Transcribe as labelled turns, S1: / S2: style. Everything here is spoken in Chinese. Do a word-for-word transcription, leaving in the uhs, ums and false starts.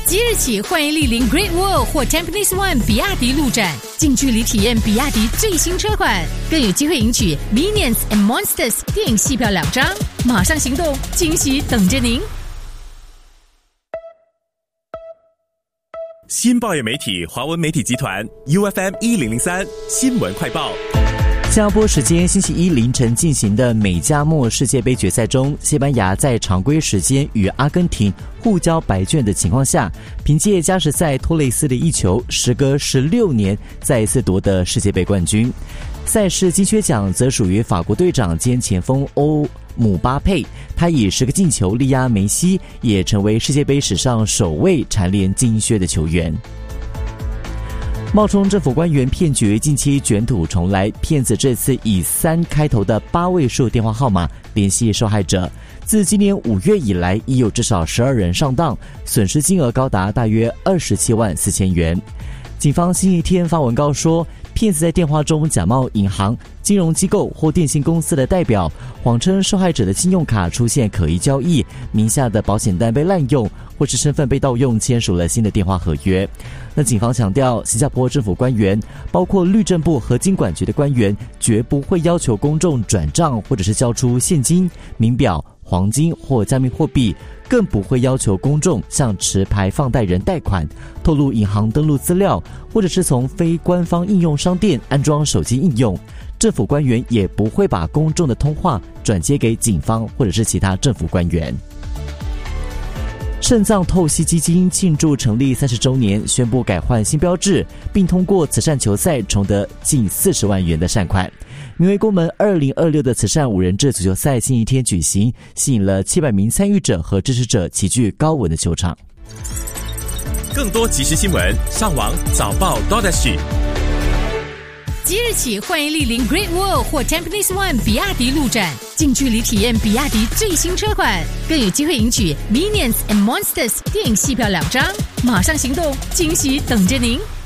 S1: 即日起，欢迎莅临 Great Wall 或 Tampines One 比亚迪路展，近距离体验比亚迪最新车款，更有机会赢取 Minions and Monsters 电影戏票两张。马上行动，惊喜等着您！
S2: 新报业媒体华文媒体集团 U F M 一零零三新闻快报。
S3: 新加坡时间星期一凌晨进行的美加墨世界杯决赛中，西班牙在常规时间与阿根廷互交白卷的情况下，凭借加时赛托雷斯的一球，时隔十六年再一次夺得世界杯冠军。赛事金靴奖则属于法国队长兼前锋欧姆巴佩，他以十个进球力压梅西，也成为世界杯史上首位蝉联金靴的球员。冒充政府官员骗局近期卷土重来，骗子这次以三开头的八位数电话号码联系受害者。自今年五月以来，已有至少十二人上当，损失金额高达大约二十七万四千元。警方星期天发文告说，骗子在电话中假冒银行、金融机构或电信公司的代表，谎称受害者的信用卡出现可疑交易，名下的保险单被滥用，或是身份被盗用，签署了新的电话合约。那警方强调，新加坡政府官员，包括律政部和金管局的官员，绝不会要求公众转账或者是交出现金、名表、黄金或加密货币，更不会要求公众向持牌放贷人贷款、透露银行登录资料，或者是从非官方应用商店安装手机应用。政府官员也不会把公众的通话转接给警方或者是其他政府官员。肾脏透析基金庆祝成立三十周年，宣布改换新标志，并通过慈善球赛筹得近四十万元的善款。名为公门二零二六的慈善五人制足球赛星期天举行，吸引了七百名参与者和支持者齐聚高文的球场。
S2: 更多即时新闻，上网早报 .sg。
S1: 即日起，欢迎莅临 Great Wall 或 Tampines One 比亚迪路展，近距离体验比亚迪最新车款，更有机会赢取 Minions and Monsters 电影戏票两张。马上行动，惊喜等着您！